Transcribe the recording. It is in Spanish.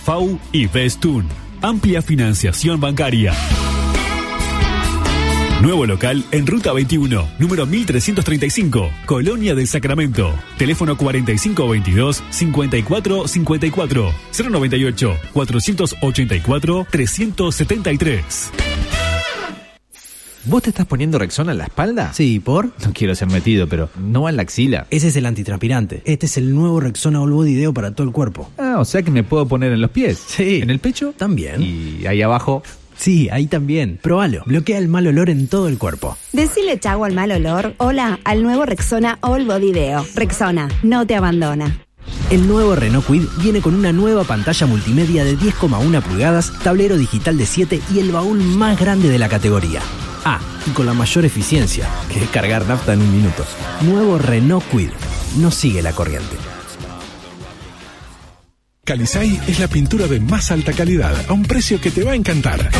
FAU y Bestun. Amplia financiación bancaria. Nuevo local en Ruta 21, número 1335, Colonia del Sacramento. Teléfono 4522-5454, 098-484-373. ¿Vos te estás poniendo Rexona en la espalda? Sí, ¿por? No quiero ser metido, pero ¿no va en la axila? Ese es el antitranspirante. Este es el nuevo Rexona All Body Deo para todo el cuerpo. Ah, o sea que me puedo poner en los pies. Sí. ¿En el pecho? También. Y ahí abajo. Sí, ahí también. Próbalo. Bloquea el mal olor en todo el cuerpo. Decile chau al mal olor. Hola al nuevo Rexona All Body Deo. Rexona, no te abandona. El nuevo Renault Kwid viene con una nueva pantalla multimedia de 10,1 pulgadas, tablero digital de 7 y el baúl más grande de la categoría. Ah, y con la mayor eficiencia, que es cargar nafta en un minuto. Nuevo Renault Kwid. No sigue la corriente. Calisay es la pintura de más alta calidad a un precio que te va a encantar.